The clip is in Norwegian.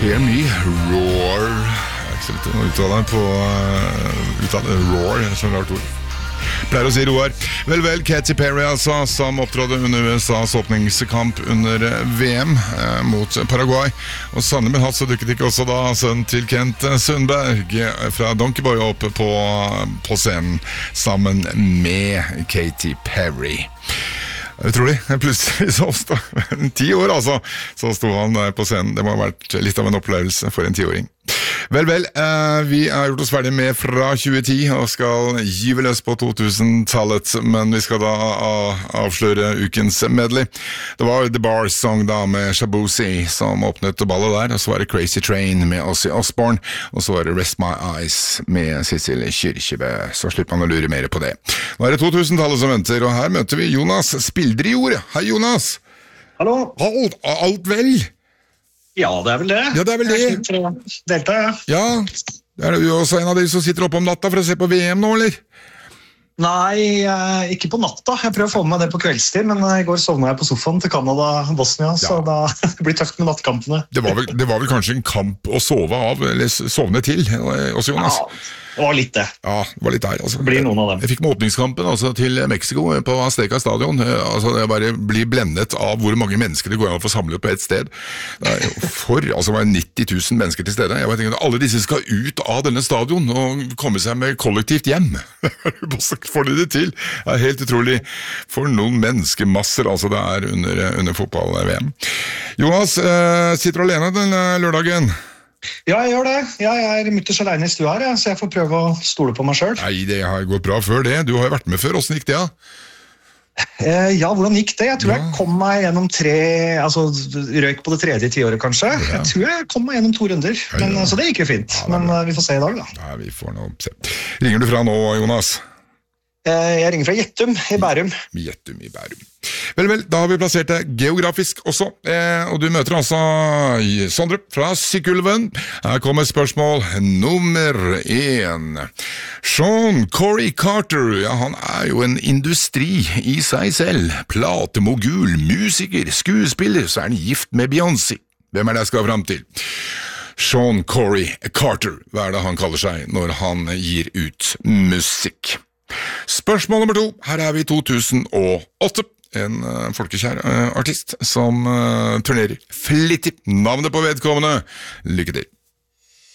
Hear me roar. Jeg er ikke så lett å uttale roar, som rart ord. Pleier å si roar. Vel, Katy Perry altså, som opptrådde under USAs åpningskamp under VM mot Paraguay. Og sannelig med hatt så dukket ikke også da sønnen til Kent Sundberg fra Donkey Boy opp på scenen sammen med Katy Perry. Utrolig, plutselig så stod 10 år altså, så stod han på scenen. Det må ha vært litt av en opplevelse for en 10-åring. Vel, vi har gjort oss ferdig med fra 2010 og skal gyve løs på 2000-tallet, men vi skal da avsløre ukens medley. Det var The Bar Song da med Shabuzi som åpnet ballet der, og så var det Crazy Train med Ozzy Osbourne, og så var det Rest My Eyes med Cecilie Kyrkjebø, så slipper man å lure mer på det. Nå er det 2000-tallet som venter, og her møter vi Jonas Spildrejord. Hei Jonas! Hallo! Alt vel? Ja, det er vel det. Ja, det er vel det. Jeg er for å delta, ja. Ja, er du også en av de som sitter oppe om natta for å se på VM nå, eller? Nei, ikke på natta. Jeg prøver å få med meg det på kveldstid, men i går sovnet jeg på sofaen til Canada-Bosnia, så da blir det tøft med nattkampene. Det var vel kanskje en kamp å sove av, eller sovne til, også Jonas? Ja, det var litt det. Ja, det var litt der, altså. Det blir noen av dem. Jeg fikk med åpningskampen altså, til Mexico på Azteca stadion. Altså, jeg bare blir blendet av hvor mange mennesker det går an å få samlet på et sted. Det var 90 000 mennesker til stede. Jeg tenker, alle disse skal ut av denne stadion og komme seg med kollektivt hjem. Får de det til? Det er helt utrolig. For noen menneskemasser altså det er under fotball-VM. Jonas, sitter du alene den lørdagen? Ja, jeg gjør det. Jeg er mutters alene i stua her, så jeg får prøve å stole på meg selv. Nei, det har gått bra før det. Du har jo vært med før. Hvordan gikk det, Ja, hvordan gikk det? Jeg tror jeg kom meg gjennom røyk på det 3. tiåret kanskje. Ja. Jeg tror jeg kom meg gjennom 2 runder, så det gikk jo fint. Men vi får se i dag da. Ja, vi får nå se. Ringer du fra nå, Jonas? Jeg ringer fra Gjettum i Bærum. Gjettum i Bærum. Vel, da har vi plassert det geografisk også, og du møter altså Sondre fra Sykkylven. Her kommer spørsmål nummer 1. Sean Corey Carter, ja, han er jo en industri i seg selv. Platemogul, musiker, skuespiller, så er han gift med Beyoncé. Hvem er det jeg skal fram til? Sean Corey Carter, hva er det han kaller seg når han gir ut musikk? Spørsmål nummer 2, her er vi i 2008. En folkekjær artist som turnerer flittig. Navnet på vedkommende. Lykke til.